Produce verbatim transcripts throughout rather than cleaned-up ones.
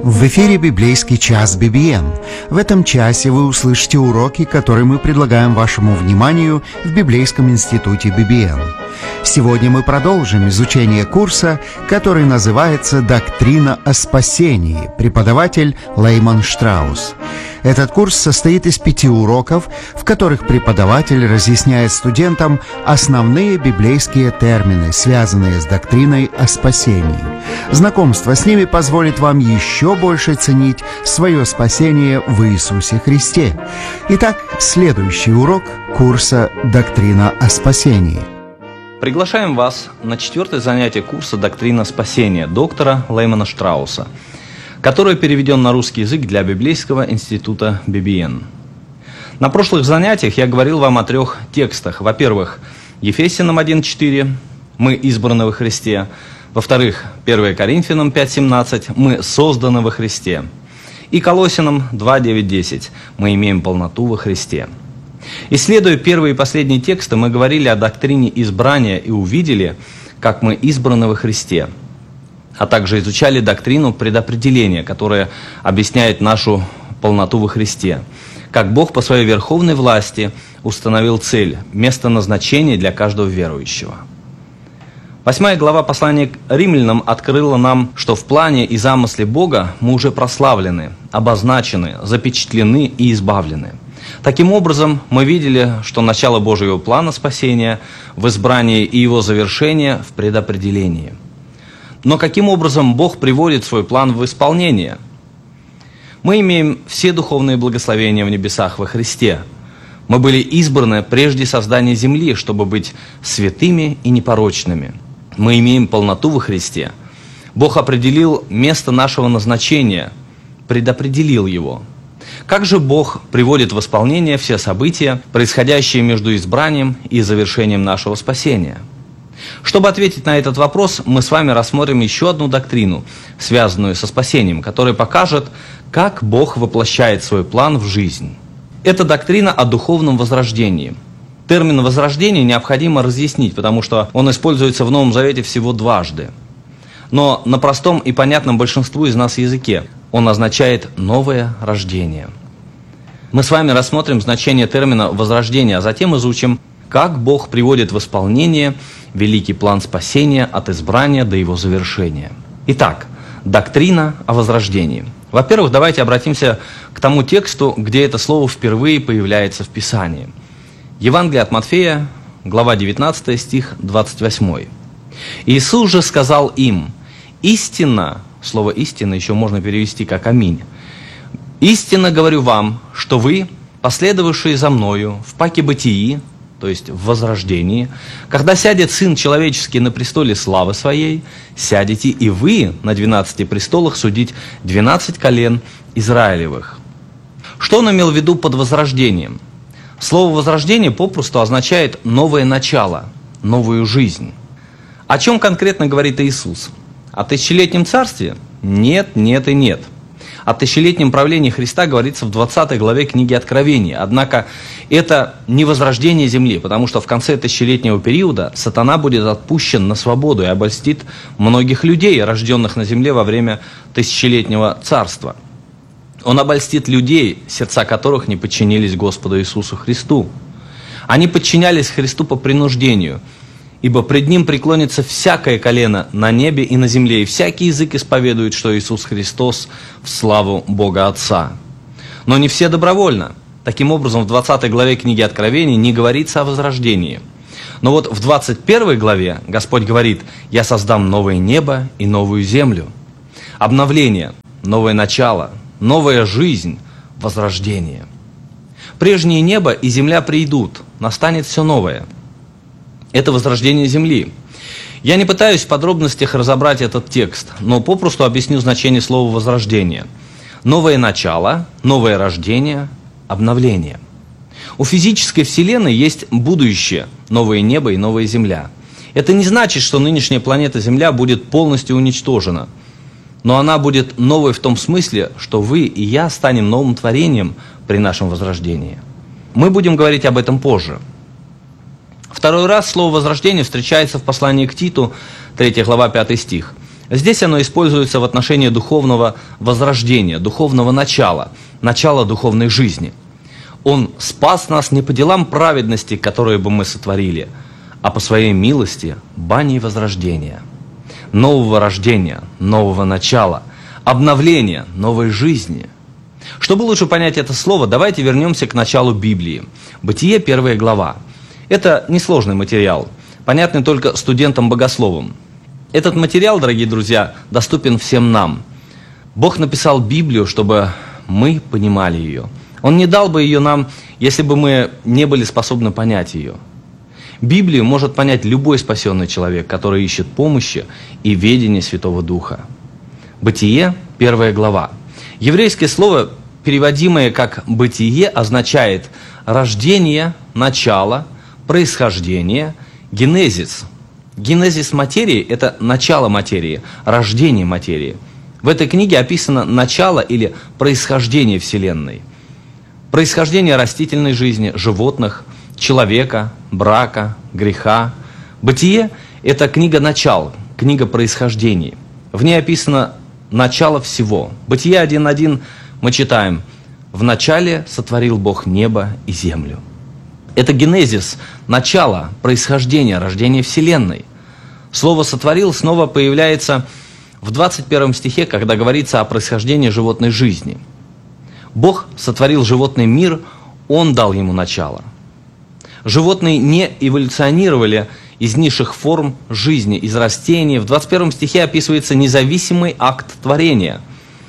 В эфире библейский час би би эн. В этом часе вы услышите уроки, которые мы предлагаем вашему вниманию в Библейском институте би би эн. Сегодня мы продолжим изучение курса, который называется «Доктрина о спасении», преподаватель Лейман Штраус. Этот курс состоит из пяти уроков, в которых преподаватель разъясняет студентам основные библейские термины, связанные с доктриной о спасении. Знакомство с ними позволит вам еще больше ценить свое спасение в Иисусе Христе. Итак, следующий урок курса «Доктрина о спасении». Приглашаем вас на четвертое занятие курса «Доктрина спасения» доктора Леймана Штрауса, который переведен на русский язык для Библейского института би би эн. На прошлых занятиях я говорил вам о трех текстах. Во-первых, Ефесянам один четыре «Мы избраны во Христе». Во-вторых, первое Коринфянам пять семнадцать «Мы созданы во Христе». И Колоссянам два девять десять «Мы имеем полноту во Христе». Исследуя первые и последние тексты, мы говорили о доктрине избрания и увидели, как мы избраны во Христе, а также изучали доктрину предопределения, которая объясняет нашу полноту во Христе, как Бог по своей верховной власти установил цель, место назначения для каждого верующего. Восьмая глава послания к римлянам открыла нам, что в плане и замысле Бога мы уже прославлены, обозначены, запечатлены и избавлены. Таким образом, мы видели, что начало Божьего плана спасения в избрании и его завершение в предопределении. Но каким образом Бог приводит свой план в исполнение? Мы имеем все духовные благословения в небесах во Христе. Мы были избраны прежде создания земли, чтобы быть святыми и непорочными. Мы имеем полноту во Христе. Бог определил место нашего назначения, предопределил его. Как же Бог приводит в исполнение все события, происходящие между избранием и завершением нашего спасения? Чтобы ответить на этот вопрос, мы с вами рассмотрим еще одну доктрину, связанную со спасением, которая покажет, как Бог воплощает свой план в жизнь. Это доктрина о духовном возрождении. Термин «возрождение» необходимо разъяснить, потому что он используется в Новом Завете всего дважды. Но на простом и понятном большинству из нас языке он означает «новое рождение». Мы с вами рассмотрим значение термина «возрождение», а затем изучим, как Бог приводит в исполнение великий план спасения от избрания до его завершения. Итак, доктрина о возрождении. Во-первых, давайте обратимся к тому тексту, где это слово впервые появляется в Писании. Евангелие от Матфея, глава девятнадцатая, стих двадцать восьмой. «Иисус же сказал им: истинно», слово «истина» еще можно перевести как «аминь», «истинно говорю вам, что вы, последовавшие за мною в паке бытии», то есть в возрождении, когда сядет Сын Человеческий на престоле славы Своей, сядете и вы на двенадцати престолах судить двенадцать колен Израилевых. Что он имел в виду под возрождением? Слово «возрождение» попросту означает «новое начало», «новую жизнь». О чем конкретно говорит Иисус? О тысячелетнем царстве? Нет, нет и нет. О тысячелетнем правлении Христа говорится в двадцатой главе книги Откровения. Однако это не возрождение земли, потому что в конце тысячелетнего периода сатана будет отпущен на свободу и обольстит многих людей, рожденных на земле во время тысячелетнего царства. Он обольстит людей, сердца которых не подчинились Господу Иисусу Христу. Они подчинялись Христу по принуждению, ибо пред Ним преклонится всякое колено на небе и на земле, и всякий язык исповедует, что Иисус Христос в славу Бога Отца. Но не все добровольно. Таким образом, в двадцатой главе книги Откровения не говорится о возрождении. Но вот в двадцать первой главе Господь говорит: «Я создам новое небо и новую землю». Обновление, новое начало, новая жизнь, возрождение. Прежнее небо и земля придут, настанет все новое. Это возрождение земли. Я не пытаюсь в подробностях разобрать этот текст, но попросту объясню значение слова «возрождение». Новое начало, новое рождение, обновление. У физической вселенной есть будущее, новое небо и новая земля. Это не значит, что нынешняя планета Земля будет полностью уничтожена. Но она будет новой в том смысле, что вы и я станем новым творением при нашем возрождении. Мы будем говорить об этом позже. Второй раз слово «возрождение» встречается в послании к Титу, третья глава, пятый стих. Здесь оно используется в отношении духовного возрождения, духовного начала, начала духовной жизни. Он спас нас не по делам праведности, которые бы мы сотворили, а по своей милости, бани возрождения, нового рождения, нового начала, обновления, новой жизни. Чтобы лучше понять это слово, давайте вернемся к началу Библии. Бытие, первая глава. Это несложный материал, понятный только студентам-богословам. Этот материал, дорогие друзья, доступен всем нам. Бог написал Библию, чтобы мы понимали ее. Он не дал бы ее нам, если бы мы не были способны понять ее. Библию может понять любой спасенный человек, который ищет помощи и ведения Святого Духа. Бытие, первая глава. Еврейское слово, переводимое как «бытие», означает рождение, начало, происхождение, генезис. Генезис материи – это начало материи, рождение материи. В этой книге описано начало или происхождение Вселенной. Происхождение растительной жизни, животных, человека, брака, греха. Бытие – это книга начал, книга происхождений. В ней описано начало всего. Бытие один один мы читаем: «В начале сотворил Бог небо и землю». Это генезис, начало, происхождение, рождение Вселенной. Слово «сотворил» снова появляется в двадцать первом стихе, когда говорится о происхождении животной жизни. Бог сотворил животный мир, Он дал ему начало. Животные не эволюционировали из низших форм жизни, из растений. В двадцать первом стихе описывается независимый акт творения.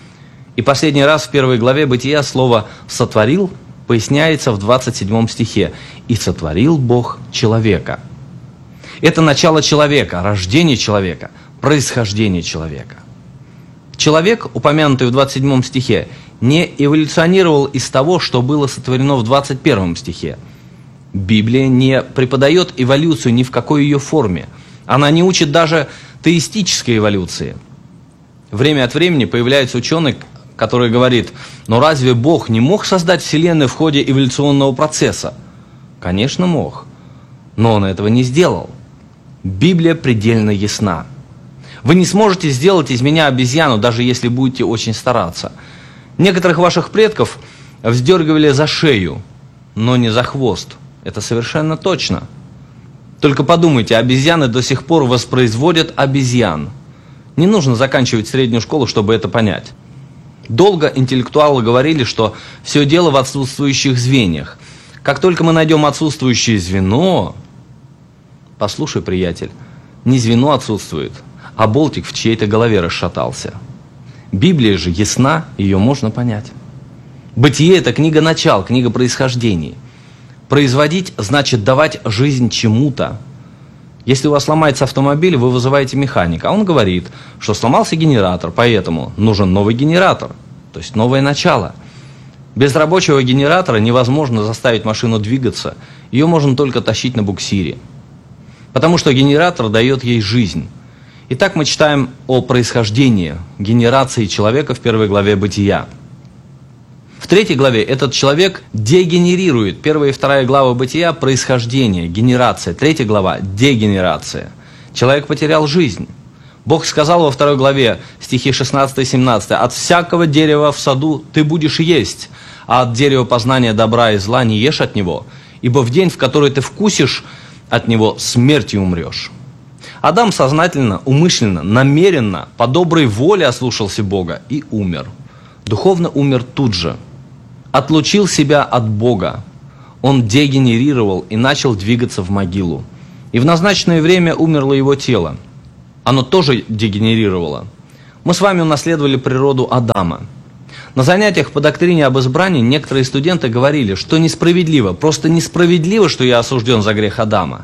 И последний раз в первой главе Бытия слово «сотворил» поясняется в двадцать седьмом стихе. «И сотворил Бог человека». Это начало человека, рождение человека, происхождение человека. Человек, упомянутый в двадцать седьмом стихе, не эволюционировал из того, что было сотворено в двадцать первом стихе. Библия не преподает эволюцию ни в какой ее форме. Она не учит даже теистической эволюции. Время от времени появляется ученый, который говорит: но разве Бог не мог создать Вселенную в ходе эволюционного процесса? Конечно, мог, но Он этого не сделал. Библия предельно ясна. Вы не сможете сделать из меня обезьяну, даже если будете очень стараться. Некоторых ваших предков вздергивали за шею, но не за хвост. Это совершенно точно. Только подумайте, обезьяны до сих пор воспроизводят обезьян. Не нужно заканчивать среднюю школу, чтобы это понять. Долго интеллектуалы говорили, что все дело в отсутствующих звеньях. Как только мы найдем отсутствующее звено... Послушай, приятель, не звено отсутствует, а болтик в чьей-то голове расшатался. Библия же ясна, ее можно понять. Бытие – это книга начал, книга происхождений. Производить значит давать жизнь чему-то. Если у вас сломается автомобиль, вы вызываете механика, а он говорит, что сломался генератор, поэтому нужен новый генератор, то есть новое начало. Без рабочего генератора невозможно заставить машину двигаться, ее можно только тащить на буксире. Потому что генератор дает ей жизнь. Итак, мы читаем о происхождении, генерации человека в первой главе Бытия. В третьей главе этот человек дегенерирует. Первая и вторая глава Бытия – происхождение, генерация. Третья глава – дегенерация. Человек потерял жизнь. Бог сказал во второй главе, стихи шестнадцатый-семнадцатый: «От всякого дерева в саду ты будешь есть, а от дерева познания добра и зла не ешь от него, ибо в день, в который ты вкусишь от него, смертью умрешь». Адам сознательно, умышленно, намеренно, по доброй воле ослушался Бога и умер. Духовно умер тут же. Отлучил себя от Бога. Он дегенерировал и начал двигаться в могилу. И в назначенное время умерло его тело. Оно тоже дегенерировало. Мы с вами унаследовали природу Адама. На занятиях по доктрине об избрании некоторые студенты говорили, что несправедливо, просто несправедливо, что я осужден за грех Адама.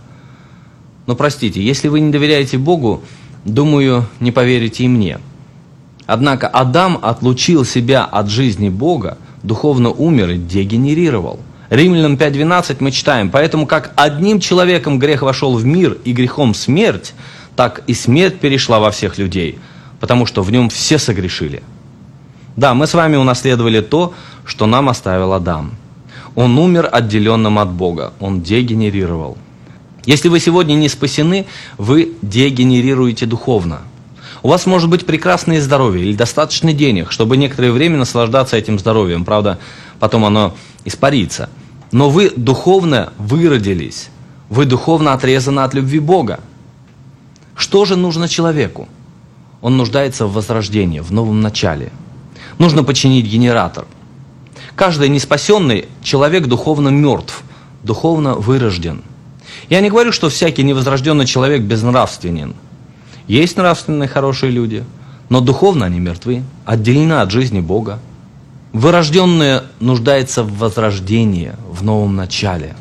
Но простите, если вы не доверяете Богу, думаю, не поверите и мне. Однако Адам отлучил себя от жизни Бога, духовно умер и дегенерировал. Римлянам пять двенадцать мы читаем: «Поэтому как одним человеком грех вошел в мир, и грехом смерть, так и смерть перешла во всех людей, потому что в нем все согрешили». Да, мы с вами унаследовали то, что нам оставил Адам. Он умер отделенным от Бога, он дегенерировал. Если вы сегодня не спасены, вы дегенерируете духовно. У вас может быть прекрасное здоровье или достаточно денег, чтобы некоторое время наслаждаться этим здоровьем. Правда, потом оно испарится. Но вы духовно выродились. Вы духовно отрезаны от любви Бога. Что же нужно человеку? Он нуждается в возрождении, в новом начале. Нужно починить генератор. Каждый неспасенный человек духовно мертв, духовно вырожден. Я не говорю, что всякий невозрожденный человек безнравственен. Есть нравственные хорошие люди, но духовно они мертвы, отделены от жизни Бога. Вырожденные нуждаются в возрождении, в новом начале.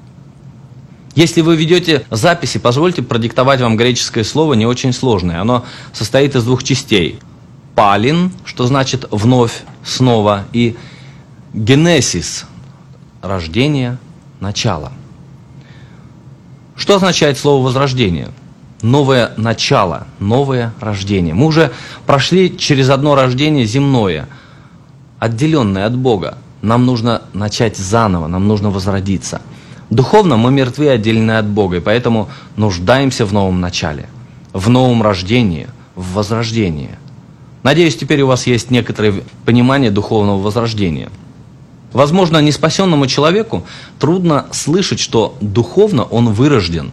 Если вы ведете записи, позвольте продиктовать вам греческое слово, не очень сложное. Оно состоит из двух частей. Палин, что значит вновь, снова, и генесис, рождение, начало. Что означает слово возрождение? Новое начало, новое рождение. Мы уже прошли через одно рождение земное, отделенное от Бога. Нам нужно начать заново, нам нужно возродиться. Духовно мы мертвы, отделены от Бога, и поэтому нуждаемся в новом начале, в новом рождении, в возрождении. Надеюсь, теперь у вас есть некоторое понимание духовного возрождения. Возможно, неспасенному человеку трудно слышать, что духовно он вырожден.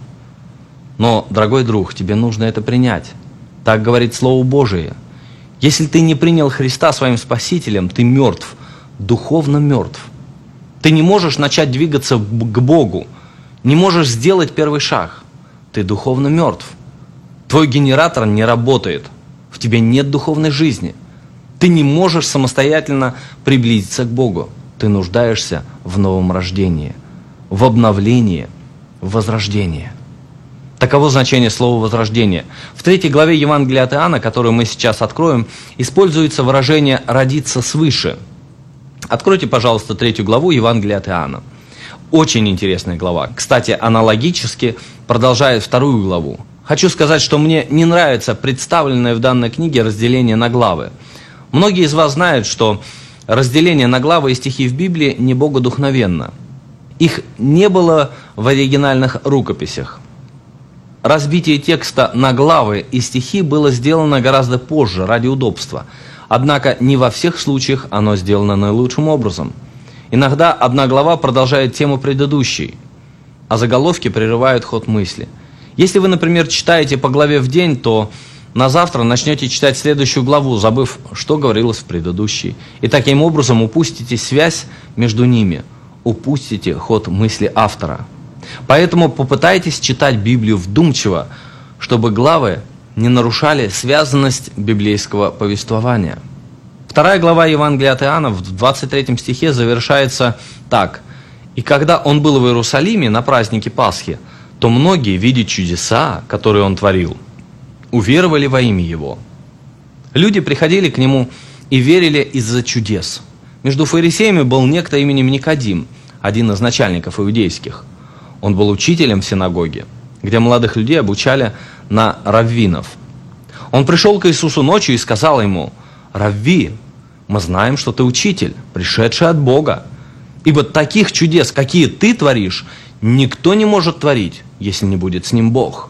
Но, дорогой друг, тебе нужно это принять. Так говорит Слово Божие. Если ты не принял Христа своим Спасителем, ты мертв, духовно мертв. Ты не можешь начать двигаться к Богу, не можешь сделать первый шаг. Ты духовно мертв. Твой генератор не работает, в тебе нет духовной жизни. Ты не можешь самостоятельно приблизиться к Богу. Ты нуждаешься в новом рождении, в обновлении, в возрождении. Таково значение слова «возрождение». В третьей главе Евангелия от Иоанна, которую мы сейчас откроем, используется выражение «родиться свыше». Откройте, пожалуйста, третью главу Евангелия от Иоанна. Очень интересная глава. Кстати, аналогически продолжает вторую главу. Хочу сказать, что мне не нравится представленное в данной книге разделение на главы. Многие из вас знают, что разделение на главы и стихи в Библии не богодухновенно. Их не было в оригинальных рукописях. Разбитие текста на главы и стихи было сделано гораздо позже, ради удобства. Однако не во всех случаях оно сделано наилучшим образом. Иногда одна глава продолжает тему предыдущей, а заголовки прерывают ход мысли. Если вы, например, читаете по главе в день, то на завтра начнете читать следующую главу, забыв, что говорилось в предыдущей. И таким образом упустите связь между ними, упустите ход мысли автора. Поэтому попытайтесь читать Библию вдумчиво, чтобы главы не нарушали связанность библейского повествования. Вторая глава Евангелия от Иоанна в двадцать третьем стихе завершается так. «И когда он был в Иерусалиме на празднике Пасхи, то многие, видя чудеса, которые он творил, уверовали во имя его». Люди приходили к нему и верили из-за чудес. Между фарисеями был некто именем Никодим, один из начальников иудейских. Он был учителем в синагоге, где молодых людей обучали на раввинов. Он пришел к Иисусу ночью и сказал ему: «Равви, мы знаем, что ты учитель, пришедший от Бога. Ибо таких чудес, какие ты творишь, никто не может творить, если не будет с ним Бог».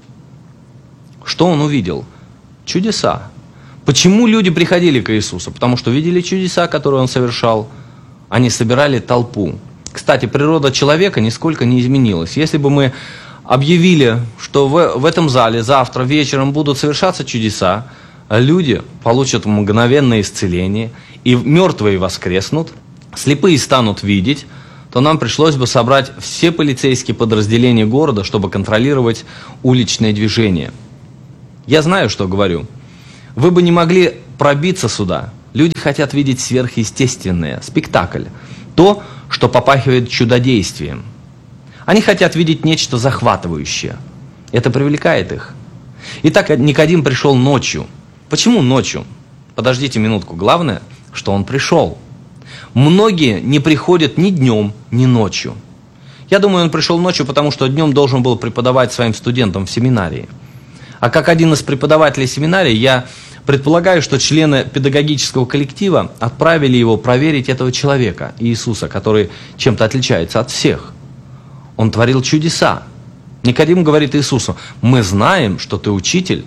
Что он увидел? Чудеса. Почему люди приходили к Иисусу? Потому что видели чудеса, которые он совершал. Они собирали толпу. Кстати, природа человека нисколько не изменилась. Если бы мы объявили, что в, в этом зале завтра вечером будут совершаться чудеса, люди получат мгновенное исцеление, и мертвые воскреснут, слепые станут видеть, то нам пришлось бы собрать все полицейские подразделения города, чтобы контролировать уличное движение. Я знаю, что говорю. Вы бы не могли пробиться сюда. Люди хотят видеть сверхъестественное, спектакль. То, что попахивает чудодействием. Они хотят видеть нечто захватывающее. Это привлекает их. Итак, Никодим пришел ночью. Почему ночью? Подождите минутку. Главное, что он пришел. Многие не приходят ни днем, ни ночью. Я думаю, он пришел ночью, потому что днем должен был преподавать своим студентам в семинарии. А как один из преподавателей семинарии, я предполагаю, что члены педагогического коллектива отправили его проверить этого человека, Иисуса, который чем-то отличается от всех. Он творил чудеса. Никодим говорит Иисусу: «Мы знаем, что ты учитель,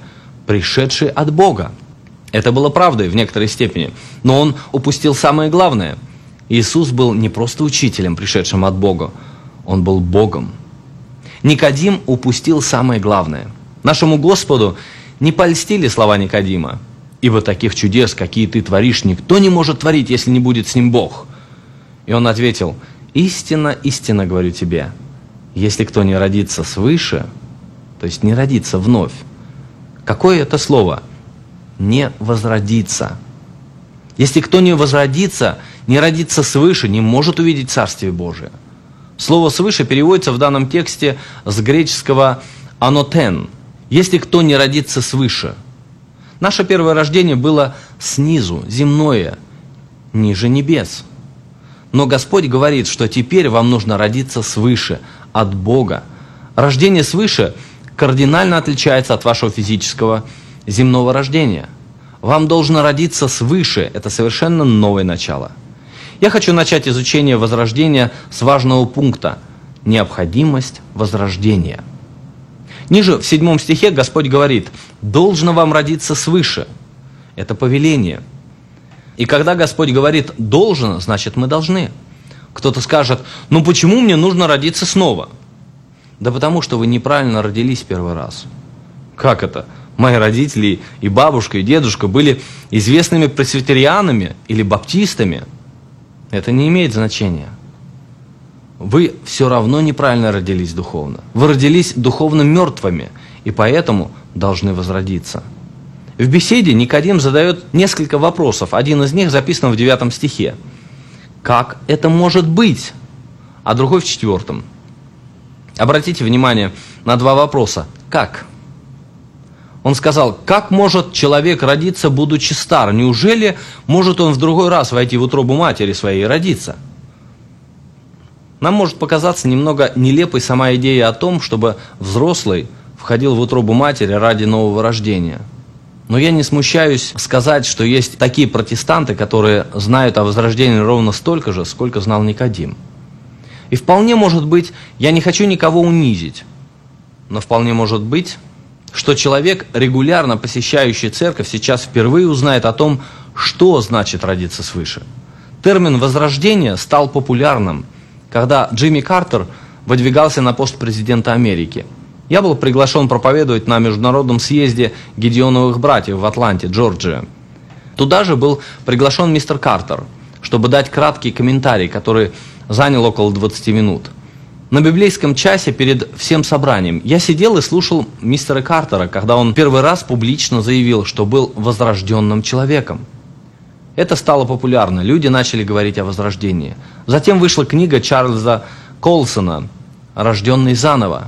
пришедший от Бога. Это было правдой в некоторой степени, но он упустил самое главное. Иисус был не просто учителем, пришедшим от Бога, он был Богом. Никодим упустил самое главное. Нашему Господу не польстили слова Никодима, ибо таких чудес, какие ты творишь, никто не может творить, если не будет с ним Бог. И он ответил: истинно, истинно говорю тебе, если кто не родится свыше, то есть не родится вновь. Какое это слово? Не возродиться. Если кто не возродится, не родится свыше, не может увидеть Царствие Божие. Слово «свыше» переводится в данном тексте с греческого «анотен». Если кто не родится свыше. Наше первое рождение было снизу, земное, ниже небес. Но Господь говорит, что теперь вам нужно родиться свыше, от Бога. Рождение свыше кардинально отличается от вашего физического земного рождения. Вам должно родиться свыше, это совершенно новое начало. Я хочу начать изучение возрождения с важного пункта – необходимость возрождения. Ниже в седьмом стихе Господь говорит: «Должно вам родиться свыше». Это повеление. И когда Господь говорит «должен», значит мы должны. Кто-то скажет: ну почему мне нужно родиться снова? Да потому что вы неправильно родились первый раз. Как это? Мои родители и бабушка, и дедушка были известными пресвитерианами или баптистами. Это не имеет значения. Вы все равно неправильно родились духовно. Вы родились духовно мертвыми, и поэтому должны возродиться. В беседе Никодим задает несколько вопросов. Один из них записан в девятом стихе. Как это может быть? А другой в четвертом. Обратите внимание на два вопроса. Как? Он сказал: как может человек родиться, будучи стар? Неужели может он в другой раз войти в утробу матери своей и родиться? Нам может показаться немного нелепой сама идея о том, чтобы взрослый входил в утробу матери ради нового рождения. Но я не смущаюсь сказать, что есть такие протестанты, которые знают о возрождении ровно столько же, сколько знал Никодим. И вполне может быть, я не хочу никого унизить, но вполне может быть, что человек, регулярно посещающий церковь, сейчас впервые узнает о том, что значит родиться свыше. Термин «возрождение» стал популярным, когда Джимми Картер выдвигался на пост президента Америки. Я был приглашен проповедовать на международном съезде Гедеоновых братьев в Атланте, Джорджия. Туда же был приглашен мистер Картер, чтобы дать краткий комментарий, который занял около двадцати минут. На библейском часе перед всем собранием я сидел и слушал мистера Картера, когда он первый раз публично заявил, что был возрожденным человеком. Это стало популярно, люди начали говорить о возрождении. Затем вышла книга Чарльза Колсона «Рожденный заново».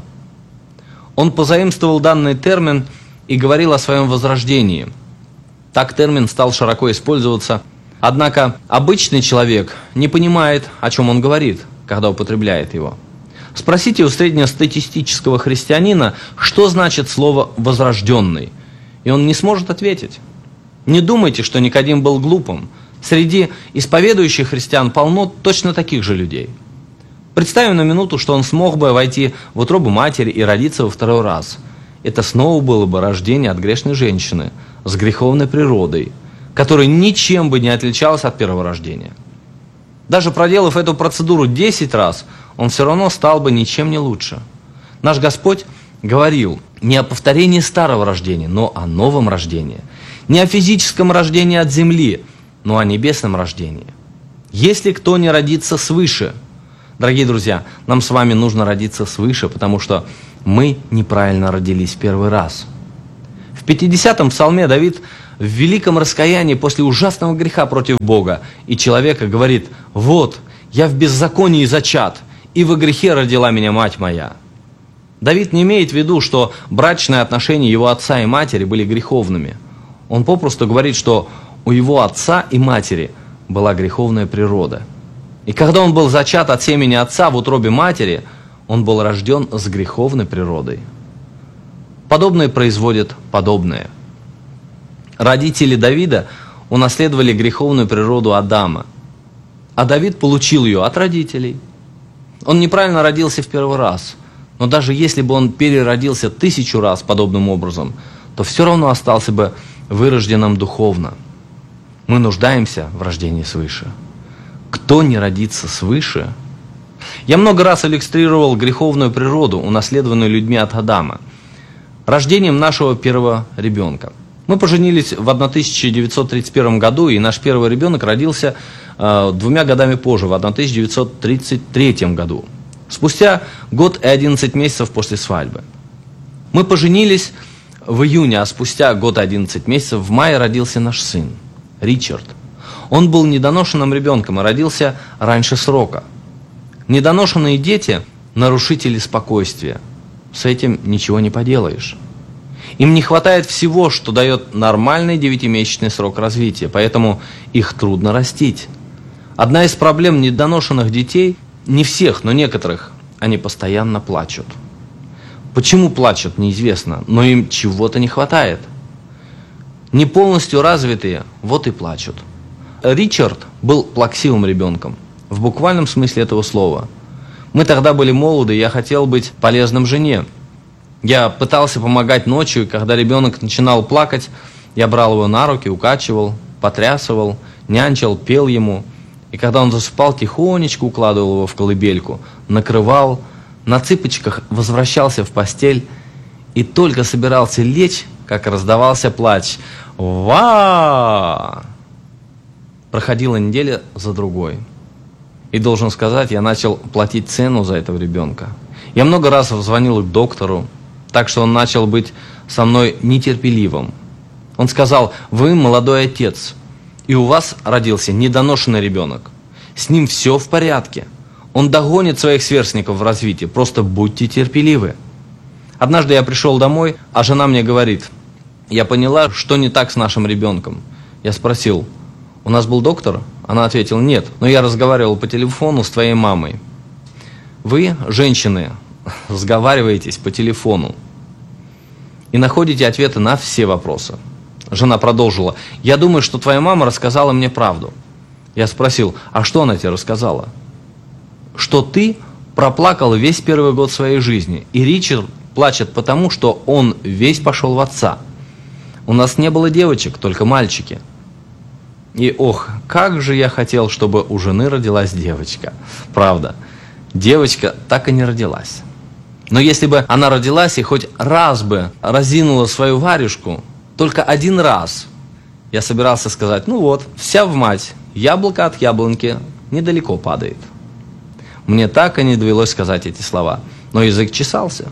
Он позаимствовал данный термин и говорил о своем возрождении. Так термин стал широко использоваться. Однако обычный человек не понимает, о чем он говорит, когда употребляет его. Спросите у среднестатистического христианина, что значит слово «возрожденный», и он не сможет ответить. Не думайте, что Никодим был глупым. Среди исповедующих христиан полно точно таких же людей. Представим на минуту, что он смог бы войти в утробу матери и родиться во второй раз. Это снова было бы рождение от грешной женщины с греховной природой, которая ничем бы не отличалась от первого рождения. Даже проделав эту процедуру десять раз, он все равно стал бы ничем не лучше. Наш Господь говорил не о повторении старого рождения, но о новом рождении. Не о физическом рождении от земли, но о небесном рождении. Если кто не родится свыше, дорогие друзья, нам с вами нужно родиться свыше, потому что мы неправильно родились в первый раз. В пятидесятом псалме Давид в великом раскаянии после ужасного греха против Бога и человека говорит: «Вот, я в беззаконии зачат, и во грехе родила меня мать моя». Давид не имеет в виду, что брачные отношения его отца и матери были греховными. Он попросту говорит, что у его отца и матери была греховная природа. И когда он был зачат от семени отца в утробе матери, он был рожден с греховной природой. Подобное производит подобное. Родители Давида унаследовали греховную природу Адама, а Давид получил ее от родителей. Он неправильно родился в первый раз, но даже если бы он переродился тысячу раз подобным образом, то то все равно остался бы вырожденным духовно. Мы нуждаемся в рождении свыше. Кто не родится свыше? Я много раз иллюстрировал греховную природу, унаследованную людьми от Адама, рождением нашего первого ребенка. Мы поженились в тысяча девятьсот тридцать первом году, и наш первый ребенок родился э, двумя годами позже, в тысяча девятьсот тридцать третьем году, спустя год и одиннадцать месяцев после свадьбы. Мы поженились в июне, а спустя год и одиннадцать месяцев в мае родился наш сын, Ричард. Он был недоношенным ребенком и родился раньше срока. Недоношенные дети – нарушители спокойствия. С этим ничего не поделаешь. Им не хватает всего, что дает нормальный девятимесячный срок развития, поэтому их трудно растить. Одна из проблем недоношенных детей, не всех, но некоторых, они постоянно плачут. Почему плачут, неизвестно, но им чего-то не хватает. Не полностью развитые, вот и плачут. Ричард был плаксивым ребенком, в буквальном смысле этого слова. Мы тогда были молоды, я хотел быть полезным жене. Я пытался помогать ночью, и когда ребенок начинал плакать, я брал его на руки, укачивал, потрясывал, нянчил, пел ему. И когда он засыпал, тихонечко укладывал его в колыбельку, накрывал, на цыпочках возвращался в постель и только собирался лечь, как раздавался плач. «Ва!» Проходила неделя за другой. И должен сказать, я начал платить цену за этого ребенка. Я много раз звонил к доктору, так что он начал быть со мной нетерпеливым. Он сказал: вы молодой отец, и у вас родился недоношенный ребенок. С ним все в порядке. Он догонит своих сверстников в развитии, просто будьте терпеливы. Однажды я пришел домой, а жена мне говорит: я поняла, что не так с нашим ребенком. Я спросил: у нас был доктор? Она ответила: нет, но я разговаривал по телефону с твоей мамой. Вы, женщины, сговариваетесь по телефону и находите ответы на все вопросы. Жена продолжила: я думаю, что твоя мама рассказала мне правду. Я спросил: а что она тебе рассказала? Что ты проплакал весь первый год своей жизни, и Ричард плачет потому, что он весь пошел в отца. У нас не было девочек, только мальчики. И ох, как же я хотел, чтобы у жены родилась девочка. Правда, девочка так и не родилась. Но если бы она родилась и хоть раз бы разинула свою варежку, только один раз, я собирался сказать: ну вот, вся в мать, яблоко от яблоньки недалеко падает. Мне так и не довелось сказать эти слова, но язык чесался.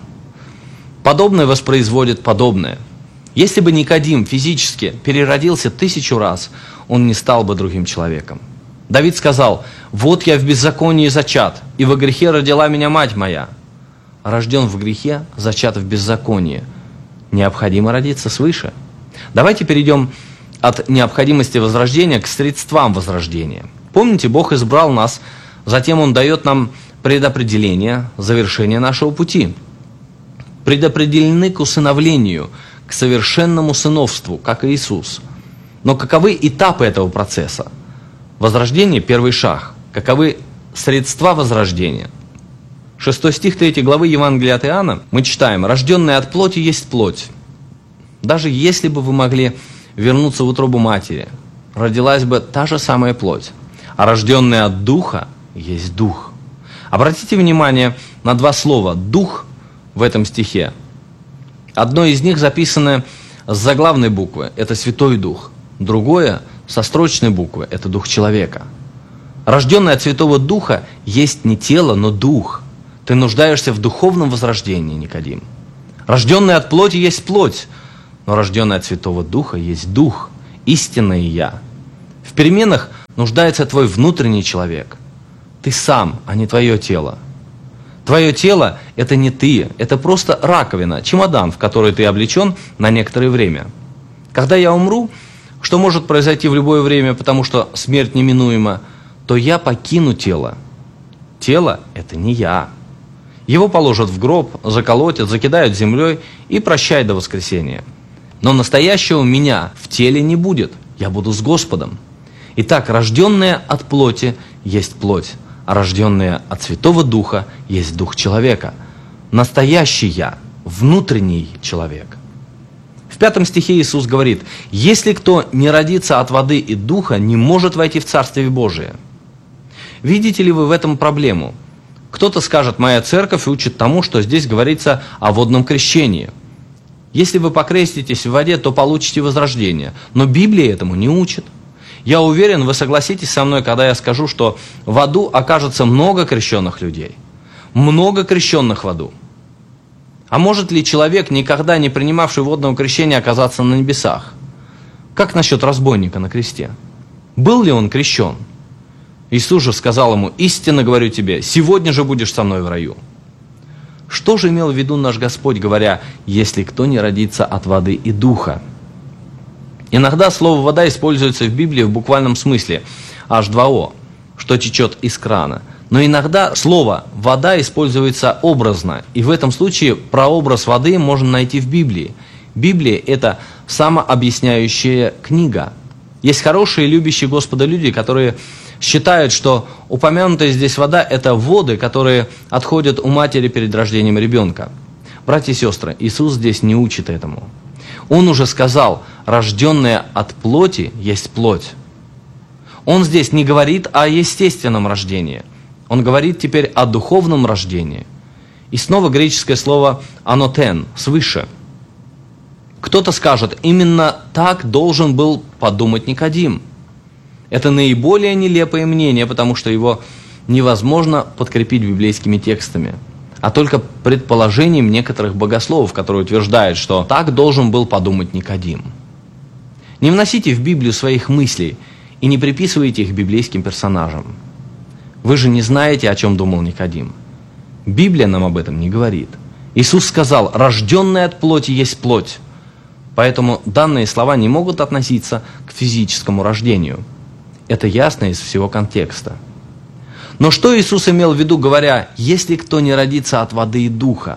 Подобное воспроизводит подобное. Если бы Никодим физически переродился тысячу раз, он не стал бы другим человеком. Давид сказал: вот я в беззаконии зачат, и во грехе родила меня мать моя. Рожден в грехе, зачат в беззаконии. Необходимо родиться свыше. Давайте перейдем от необходимости возрождения к средствам возрождения. Помните, Бог избрал нас, затем Он дает нам предопределение, завершение нашего пути. Предопределены к усыновлению, к совершенному сыновству, как Иисус. Но каковы этапы этого процесса? Возрождение – первый шаг. Каковы средства возрождения? Шестой стих третьей главы Евангелия от Иоанна мы читаем: «Рожденная от плоти есть плоть». Даже если бы вы могли вернуться в утробу матери, родилась бы та же самая плоть. А рожденная от духа есть дух. Обратите внимание на два слова «дух» в этом стихе. Одно из них записано с заглавной буквы – это Святой Дух. Другое – со строчной буквы – это Дух человека. Рожденный от Святого Духа есть не тело, но дух. Ты нуждаешься в духовном возрождении, Никодим. Рожденный от плоти есть плоть, но рожденный от Святого Духа есть дух, истинное Я. В переменах нуждается твой внутренний человек. Ты сам, а не твое тело. Твое тело – это не ты, это просто раковина, чемодан, в который ты облечен на некоторое время. Когда я умру, что может произойти в любое время, потому что смерть неминуема, то я покину тело. Тело – это не я. Его положат в гроб, заколотят, закидают землей и прощай до воскресения. Но настоящего меня в теле не будет, я буду с Господом. Итак, рожденная от плоти есть плоть, а рожденная от Святого Духа есть дух человека. Настоящий я, внутренний человек. В пятом стихе Иисус говорит: «Если кто не родится от воды и духа, не может войти в Царствие Божие». Видите ли вы в этом проблему? Кто-то скажет: моя церковь учит тому, что здесь говорится о водном крещении. Если вы покреститесь в воде, то получите возрождение. Но Библия этому не учит. Я уверен, вы согласитесь со мной, когда я скажу, что в аду окажется много крещенных людей. Много крещенных в аду. А может ли человек, никогда не принимавший водного крещения, оказаться на небесах? Как насчет разбойника на кресте? Был ли он крещен? Иисус же сказал ему: «Истинно говорю тебе, сегодня же будешь со мной в раю». Что же имел в виду наш Господь, говоря: «если кто не родится от воды и духа»? Иногда слово «вода» используется в Библии в буквальном смысле эйч два о, что течет из крана. Но иногда слово «вода» используется образно, и в этом случае прообраз воды можно найти в Библии. Библия – это самообъясняющая книга. Есть хорошие, любящие Господа люди, которые считают, что упомянутая здесь вода – это воды, которые отходят у матери перед рождением ребенка. Братья и сестры, Иисус здесь не учит этому. Он уже сказал: рожденное от плоти есть плоть. Он здесь не говорит о естественном рождении. Он говорит теперь о духовном рождении. И снова греческое слово «анотен» – «свыше». Кто-то скажет: именно так должен был подумать Никодим. Это наиболее нелепое мнение, потому что его невозможно подкрепить библейскими текстами, а только предположением некоторых богословов, которые утверждают, что так должен был подумать Никодим. Не вносите в Библию своих мыслей и не приписывайте их библейским персонажам. Вы же не знаете, о чем думал Никодим. Библия нам об этом не говорит. Иисус сказал: рожденная от плоти есть плоть. Поэтому данные слова не могут относиться к физическому рождению. Это ясно из всего контекста. Но что Иисус имел в виду, говоря: «если кто не родится от воды и духа»?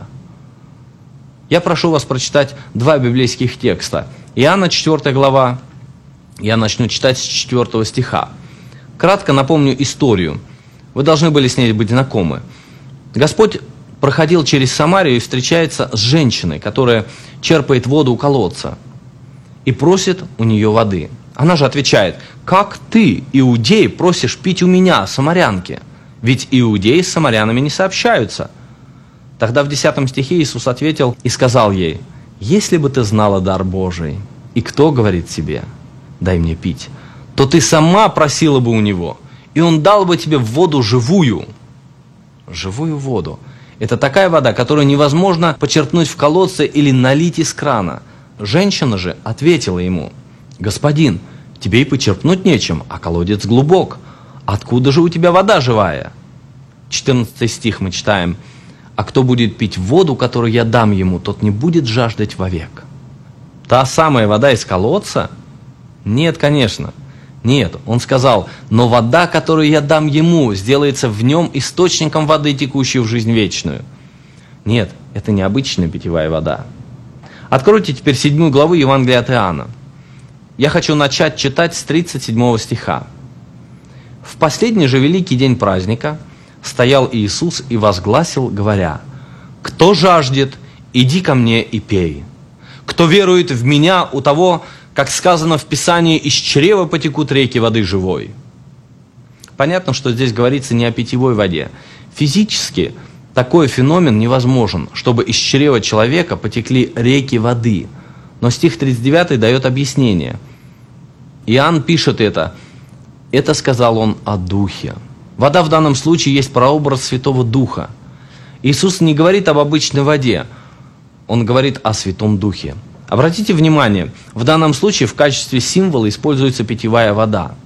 Я прошу вас прочитать два библейских текста. Иоанна четвёртая глава. Я начну читать с четвёртого стиха. Кратко напомню историю. Вы должны были с ней быть знакомы. Господь проходил через Самарию и встречается с женщиной, которая черпает воду у колодца и просит у нее воды. Она же отвечает: «Как ты, иудей, просишь пить у меня, самарянки? Ведь иудеи с самарянами не сообщаются». Тогда в десятом стихе Иисус ответил и сказал ей: «Если бы ты знала дар Божий, и кто говорит тебе: дай мне пить, то ты сама просила бы у него, и он дал бы тебе воду живую». Живую воду. Это такая вода, которую невозможно почерпнуть в колодце или налить из крана. Женщина же ответила ему: «Господин, тебе и почерпнуть нечем, а колодец глубок. Откуда же у тебя вода живая?» четырнадцатый стих мы читаем: «А кто будет пить воду, которую я дам ему, тот не будет жаждать вовек». Та самая вода из колодца? Нет, конечно. Нет, он сказал: «Но вода, которую я дам ему, сделается в нем источником воды, текущей в жизнь вечную». Нет, это не обычная питьевая вода. Откройте теперь седьмую главу Евангелия от Иоанна. Я хочу начать читать с тридцать седьмого стиха. «В последний же великий день праздника стоял Иисус и возгласил, говоря: кто жаждет, иди ко мне и пей. Кто верует в меня, у того, как сказано в Писании, из чрева потекут реки воды живой». Понятно, что здесь говорится не о питьевой воде. Физически такой феномен невозможен, чтобы из чрева человека потекли реки воды. Но стих тридцать девятый дает объяснение. Иоанн пишет это. Это сказал он о Духе. Вода в данном случае есть прообраз Святого Духа. Иисус не говорит об обычной воде. Он говорит о Святом Духе. Обратите внимание, в данном случае в качестве символа используется питьевая вода.